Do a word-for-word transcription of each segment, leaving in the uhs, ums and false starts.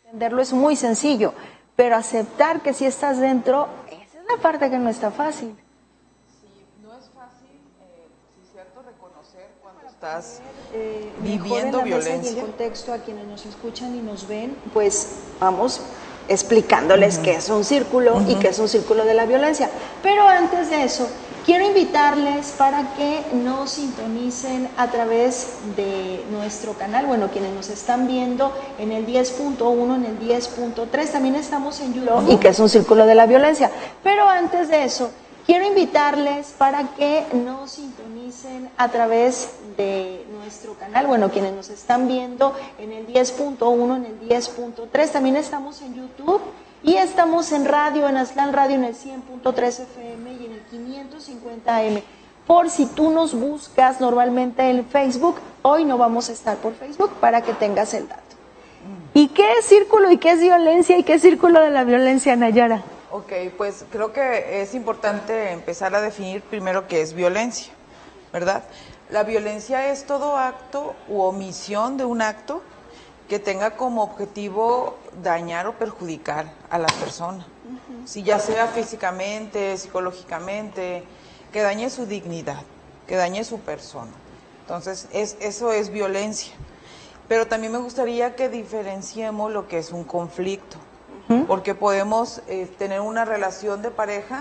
Entenderlo es muy sencillo, pero aceptar que si estás dentro, esa es la parte que no está fácil. Sí, no es fácil, eh, sí es cierto, reconocer cuando estás eh, viviendo violencia. Y el contexto a quienes nos escuchan y nos ven, pues vamos explicándoles uh-huh. qué es un círculo uh-huh. y qué es un círculo de la violencia. Pero antes de eso, quiero invitarles para que nos sintonicen a través de nuestro canal, bueno, quienes nos están viendo en el diez punto uno, en el diez punto tres, también estamos en YouTube uh-huh. y que es un círculo de la violencia. Pero antes de eso, quiero invitarles para que nos sintonicen a través de nuestro canal, bueno, quienes nos están viendo en el diez punto uno, en el diez punto tres, también estamos en YouTube y estamos en radio, en Aztlán Radio, en el cien punto tres F M y en el quinientos cincuenta A M. Por si tú nos buscas normalmente en Facebook, hoy no vamos a estar por Facebook para que tengas el dato. ¿Y qué es círculo y qué es violencia y qué es círculo de la violencia, Nayara? Ok, pues creo que es importante empezar a definir primero qué es violencia, ¿verdad? La violencia es todo acto u omisión de un acto que tenga como objetivo dañar o perjudicar a la persona, uh-huh. si ya sea físicamente, psicológicamente, que dañe su dignidad, que dañe su persona. Entonces, es, eso es violencia. Pero también me gustaría que diferenciemos lo que es un conflicto. Porque podemos eh, tener una relación de pareja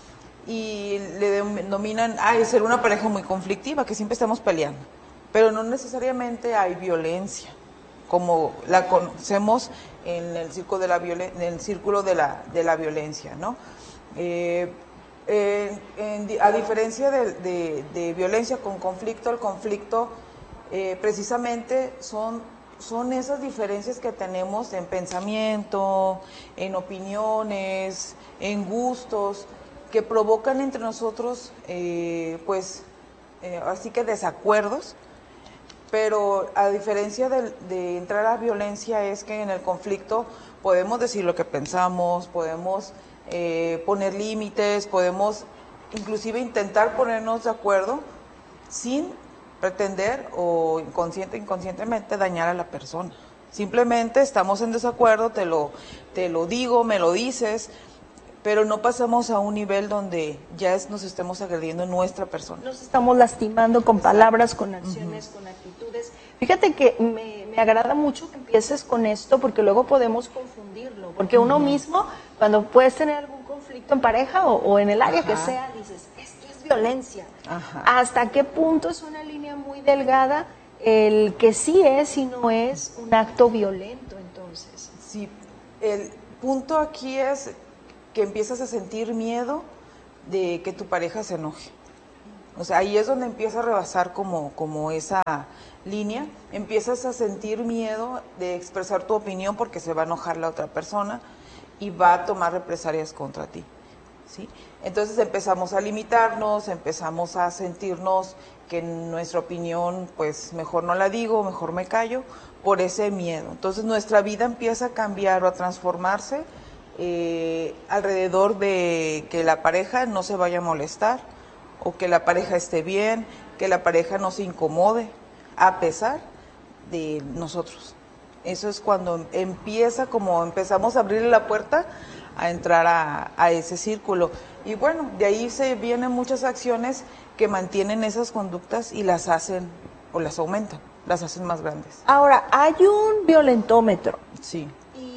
y le denominan, ay, ser una pareja muy conflictiva, que siempre estamos peleando. Pero no necesariamente hay violencia, como la conocemos en el círculo de la, violen- en el círculo de la, de la violencia, ¿no? Eh, eh, en, a diferencia de, de, de violencia con conflicto, el conflicto eh, precisamente son... son esas diferencias que tenemos en pensamiento, en opiniones, en gustos, que provocan entre nosotros, eh, pues, eh, así que desacuerdos, pero a diferencia de, de entrar a violencia es que en el conflicto podemos decir lo que pensamos, podemos eh, poner límites, podemos inclusive intentar ponernos de acuerdo sin pretender o inconsciente inconscientemente dañar a la persona. Simplemente estamos en desacuerdo, te lo, te lo digo, me lo dices, pero no pasamos a un nivel donde ya es, nos estemos agrediendo en nuestra persona. Nos estamos lastimando con Exacto. palabras, con acciones, uh-huh. con actitudes. Fíjate que me, me agrada mucho que empieces con esto porque luego podemos confundirlo, porque uh-huh. uno mismo, cuando puedes tener algún conflicto en pareja o, o en el área Ajá. que sea, dices, esto es violencia. Ajá. ¿Hasta qué punto es una línea muy delgada el que sí es y no es un acto violento entonces? Sí, el punto aquí es que empiezas a sentir miedo de que tu pareja se enoje. O sea, ahí es donde empieza a rebasar como, como esa línea, empiezas a sentir miedo de expresar tu opinión porque se va a enojar la otra persona y va a tomar represalias contra ti, ¿sí? Entonces empezamos a limitarnos, empezamos a sentirnos que nuestra opinión, pues mejor no la digo, mejor me callo, por ese miedo. Entonces nuestra vida empieza a cambiar o a transformarse eh, alrededor de que la pareja no se vaya a molestar, o que la pareja esté bien, que la pareja no se incomode, a pesar de nosotros. Eso es cuando empieza, como empezamos a abrir la puerta a entrar a, a ese círculo. Y bueno, de ahí se vienen muchas acciones que mantienen esas conductas y las hacen, o las aumentan, las hacen más grandes. Ahora, hay un violentómetro. Sí.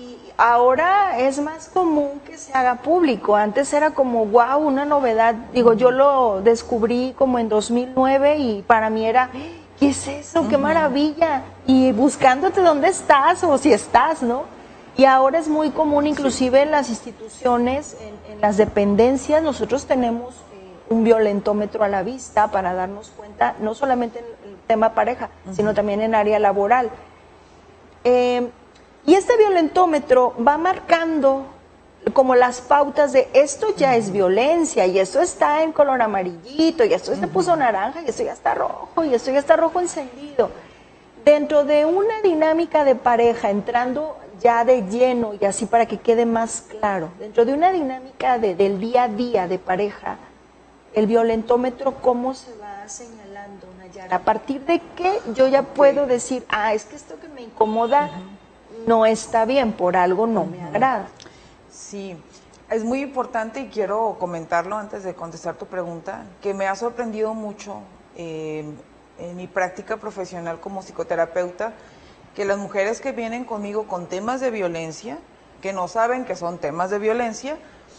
Ahora es más común que se haga público. Antes era como, wow, una novedad. Digo, uh-huh. yo lo descubrí como en dos mil nueve y para mí era, ¿qué es eso? Uh-huh. ¡Qué maravilla! Y buscándote dónde estás o si estás, ¿no? Y ahora es muy común, inclusive sí. en las instituciones, en, en las dependencias, nosotros tenemos eh, un violentómetro a la vista para darnos cuenta, no solamente en el tema pareja, uh-huh. sino también en área laboral. Eh, Y este violentómetro va marcando como las pautas de esto ya es violencia y esto está en color amarillito y esto se puso naranja y esto ya está rojo y esto ya está rojo encendido. Dentro de una dinámica de pareja, entrando ya de lleno y así para que quede más claro, dentro de una dinámica de, del día a día de pareja, el violentómetro, ¿cómo se va señalando, Nayara? ¿A partir de qué yo ya puedo decir, ah, es que esto que me incomoda... Uh-huh. no está bien, por algo no me agrada. Sí, es muy importante y quiero comentarlo antes de contestar tu pregunta, que me ha sorprendido mucho eh, en mi práctica profesional como psicoterapeuta, que las mujeres que vienen conmigo con temas de violencia, que no saben que son temas de violencia,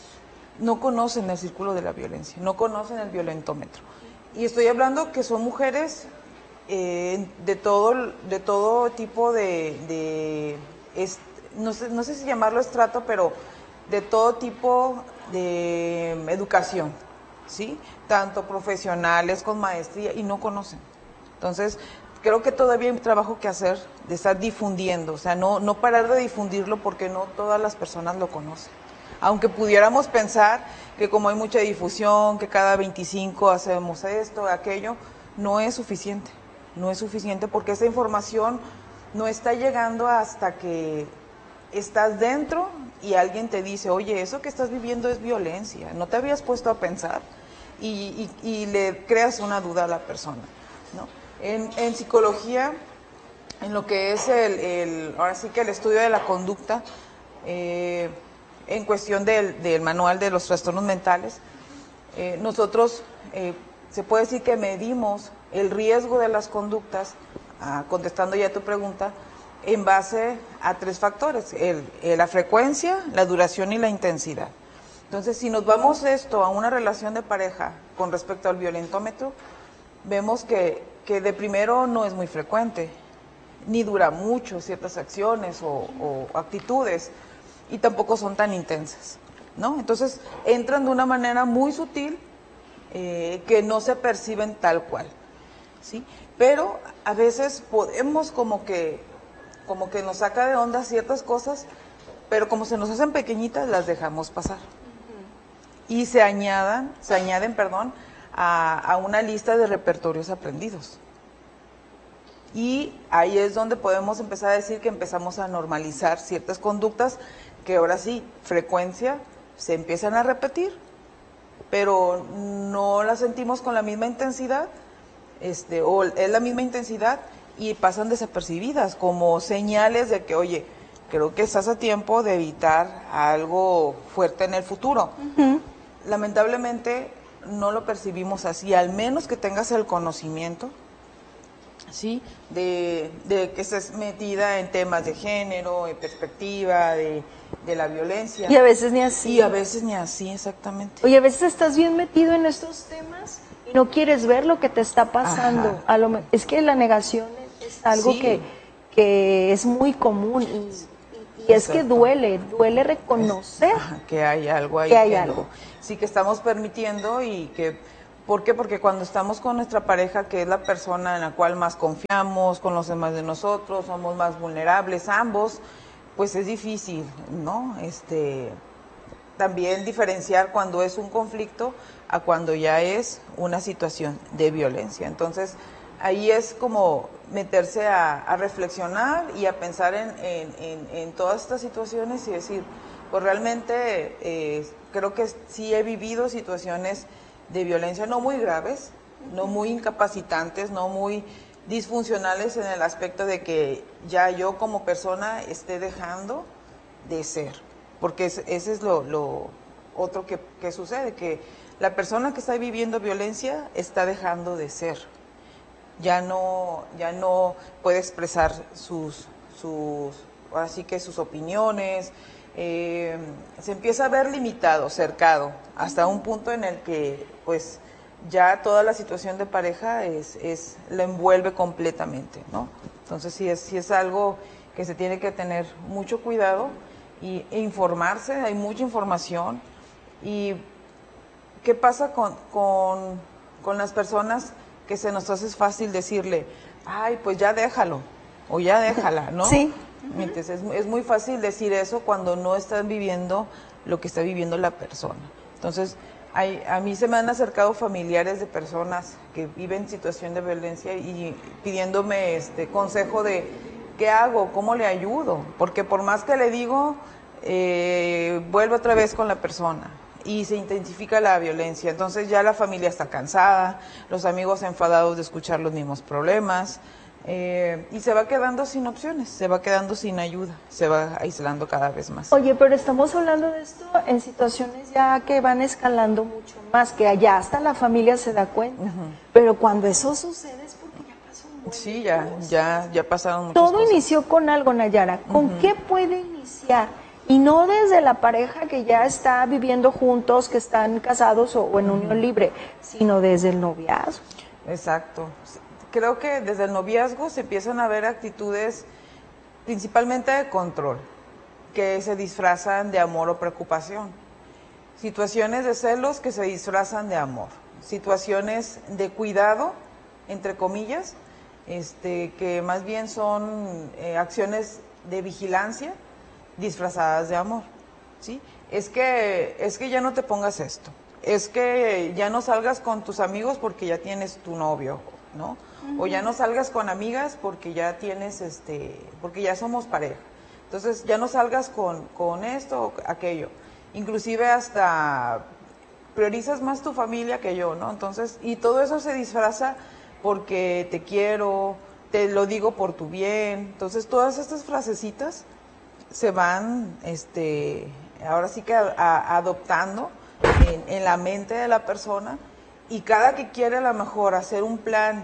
no conocen el círculo de la violencia, no conocen el violentómetro. Y estoy hablando que son mujeres eh, de todo de todo tipo de, de es, no sé, no sé si llamarlo estrato, pero de todo tipo de educación, ¿sí? Tanto profesionales con maestría y no conocen. Entonces, creo que todavía hay trabajo que hacer de estar difundiendo, o sea, no, no parar de difundirlo porque no todas las personas lo conocen. Aunque pudiéramos pensar que como hay mucha difusión, que cada veinticinco hacemos esto, aquello, no es suficiente, no es suficiente porque esa información no está llegando hasta que estás dentro y alguien te dice, oye, eso que estás viviendo es violencia, no te habías puesto a pensar y, y, y le creas una duda a la persona, ¿no? En, en psicología, en lo que es el, el, ahora sí que el estudio de la conducta, eh, en cuestión del, del manual de los trastornos mentales, eh, nosotros eh, se puede decir que medimos el riesgo de las conductas, ah, contestando ya tu pregunta, en base a tres factores, el, el, la frecuencia, la duración y la intensidad. Entonces, si nos vamos esto a una relación de pareja con respecto al violentómetro, vemos que, que de primero no es muy frecuente, ni dura mucho ciertas acciones o, o actitudes, y tampoco son tan intensas, ¿no? Entonces, entran de una manera muy sutil eh, que no se perciben tal cual, ¿sí? Pero a veces podemos como que, como que nos saca de onda ciertas cosas, pero como se nos hacen pequeñitas, las dejamos pasar. Uh-huh. Y se añadan, se añaden, perdón, a, a una lista de repertorios aprendidos. Y ahí es donde podemos empezar a decir que empezamos a normalizar ciertas conductas que ahora sí, frecuencia, se empiezan a repetir, pero no las sentimos con la misma intensidad, este, o es la misma intensidad y pasan desapercibidas como señales de que, oye, creo que estás a tiempo de evitar algo fuerte en el futuro. Uh-huh. Lamentablemente no lo percibimos así, al menos que tengas el conocimiento, ¿sí? De, de que estés metida en temas de género, en perspectiva, de, de la violencia. Y a veces ni así. Y a veces ni así, exactamente. Oye, a veces estás bien metido en estos temas y no quieres ver lo que te está pasando. A lo, es que la negación es, es algo sí. que, que es muy común y, y es que duele, duele reconocer Ajá, que hay algo ahí. Que hay que algo. No, sí, que estamos permitiendo y que... ¿Por qué? Porque cuando estamos con nuestra pareja, que es la persona en la cual más confiamos, conoce más de nosotros, somos más vulnerables ambos, pues es difícil, ¿no? Este, también diferenciar cuando es un conflicto a cuando ya es una situación de violencia. Entonces, ahí es como meterse a, a reflexionar y a pensar en, en, en, en todas estas situaciones y decir, pues realmente eh, creo que sí he vivido situaciones de violencia no muy graves, no muy incapacitantes, no muy disfuncionales en el aspecto de que ya yo como persona esté dejando de ser, porque es, ese es lo, lo otro que, que sucede, que la persona que está viviendo violencia está dejando de ser, ya no, ya no puede expresar sus, sus, ahora sí que sus opiniones, Eh, se empieza a ver limitado, cercado, hasta un punto en el que pues ya toda la situación de pareja es, es la envuelve completamente, ¿no? Entonces sí es, sí es algo que se tiene que tener mucho cuidado y, e informarse, hay mucha información. ¿Y qué pasa con, con, con las personas que se nos hace fácil decirle, ay, pues ya déjalo, o ya déjala, ¿no? Sí. Entonces, es, es muy fácil decir eso cuando no están viviendo lo que está viviendo la persona. Entonces, hay, a mí se me han acercado familiares de personas que viven situación de violencia y pidiéndome este consejo de qué hago, cómo le ayudo, porque por más que le digo, eh, vuelve otra vez con la persona y se intensifica la violencia. Entonces ya la familia está cansada, los amigos enfadados de escuchar los mismos problemas, Eh, y se va quedando sin opciones, se va quedando sin ayuda, se va aislando cada vez más. Oye, pero estamos hablando de esto en situaciones ya que van escalando mucho más, que allá hasta la familia se da cuenta. Uh-huh. Pero cuando eso sucede es porque ya pasó un buen Sí, ya, ya, ya pasaron muchas Todo cosas. inició con algo, Nayara. ¿Con uh-huh. qué puede iniciar? Y no desde la pareja que ya está viviendo juntos, que están casados o, o en uh-huh. unión libre, sino desde el noviazgo. Exacto. Creo que desde el noviazgo se empiezan a ver actitudes principalmente de control, que se disfrazan de amor o preocupación. Situaciones de celos que se disfrazan de amor. Situaciones de cuidado, entre comillas, este, que más bien son eh, acciones de vigilancia disfrazadas de amor. ¿Sí? Es que, es que ya no te pongas esto. Es que ya no salgas con tus amigos porque ya tienes tu novio, ¿no? O ya no salgas con amigas porque ya tienes, este, porque ya somos pareja. Entonces ya no salgas con, con esto o aquello. Inclusive hasta priorizas más tu familia que yo, ¿no? Entonces, y todo eso se disfraza porque te quiero, te lo digo por tu bien. Entonces todas estas frasecitas se van, este, ahora sí que a, a, adoptando en, en la mente de la persona, y cada que quiere a lo mejor hacer un plan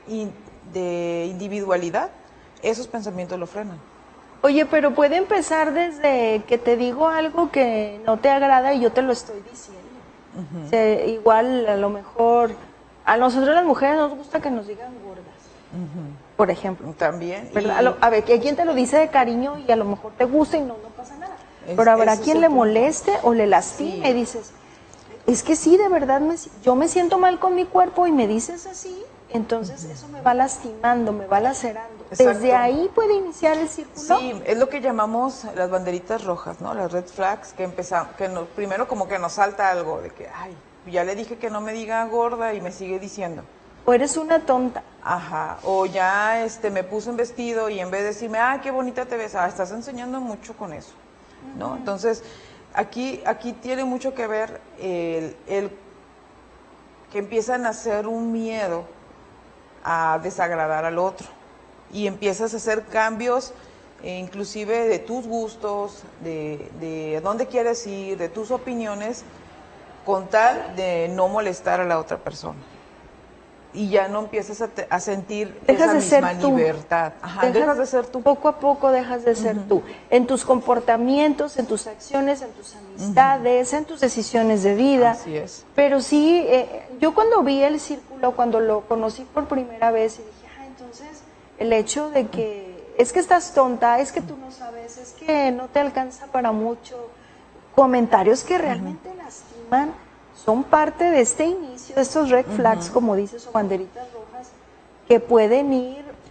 de individualidad, esos pensamientos lo frenan. Oye, pero puede empezar desde que te digo algo que no te agrada y yo te lo estoy diciendo. Uh-huh. O sea, igual a lo mejor a nosotros las mujeres nos gusta que nos digan gordas, uh-huh. por ejemplo. También. Y... A, lo, a ver, que hay quien te lo dice de cariño y a lo mejor te gusta y no, no pasa nada. Es, pero habrá quien le moleste o le lastime, sí. Y dices, es que sí, de verdad, me, yo me siento mal con mi cuerpo y me dices así. Entonces uh-huh. eso me va lastimando, me va lacerando. Exacto. Desde ahí puede iniciar el círculo. Sí, es lo que llamamos las banderitas rojas, ¿no? Las red flags, que empezamos, que nos, primero como que nos salta algo de que, ay, ya le dije que no me diga gorda y me sigue diciendo. O eres una tonta. Ajá, o ya este me puse un vestido y en vez de decirme, ah, qué bonita te ves, ah, estás enseñando mucho con eso, ¿no? Uh-huh. Entonces, aquí, aquí tiene mucho que ver el, el que empiezan a hacer un miedo a desagradar al otro y empiezas a hacer cambios eh, inclusive de tus gustos, de, de dónde quieres ir, de tus opiniones, con tal de no molestar a la otra persona. Y ya no empiezas a, te, a sentir dejas esa de misma ser tú. libertad. Ajá, dejas, dejas de ser tú. Poco a poco dejas de ser uh-huh. tú. En tus comportamientos, en tus acciones, en tus amistades, uh-huh. en tus decisiones de vida. Así es. Pero sí, eh, yo cuando vi el círculo, cuando lo conocí por primera vez, y dije, ah, entonces el hecho de que uh-huh. es que estás tonta, es que tú no sabes, es que no te alcanza para mucho, comentarios que realmente uh-huh. lastiman, son parte de este inicio, de estos red flags, uh-huh. como dices, o banderitas rojas, que pueden ir